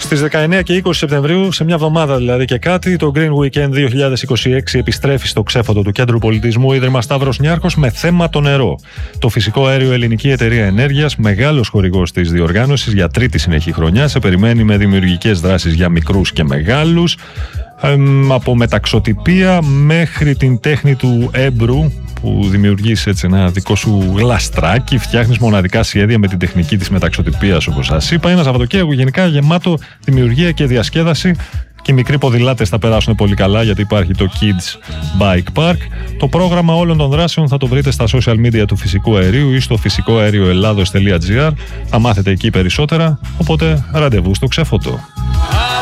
Στις 19 και 20 Σεπτεμβρίου, σε μια εβδομάδα δηλαδή και κάτι, το Green Weekend 2026 επιστρέφει στο ξέφωτο του Κέντρου Πολιτισμού Ίδρυμα Σταύρος Νιάρχος με θέμα το νερό. Το φυσικό αέριο Ελληνική Εταιρεία Ενέργειας, μεγάλος χορηγός της διοργάνωσης για τρίτη συνεχή χρονιά, σε περιμένει με δημιουργικές δράσεις για μικρούς και μεγάλους, από μεταξωτιπία μέχρι την τέχνη του έμπρου, που δημιουργείς έτσι ένα δικό σου γλαστράκι, φτιάχνεις μοναδικά σχέδια με την τεχνική της μεταξωτιπίας, όπως σας είπα. Ένα Σαββατοκύριακο γενικά γεμάτο δημιουργία και διασκέδαση, και οι μικροί ποδηλάτες θα περάσουν πολύ καλά, γιατί υπάρχει το Kids Bike Park. Το πρόγραμμα όλων των δράσεων θα το βρείτε στα social media του Φυσικού Αερίου ή στο φυσικοαερioellados.gr. Θα μάθετε εκεί περισσότερα, οπότε ραντεβού στο ξέφωτο.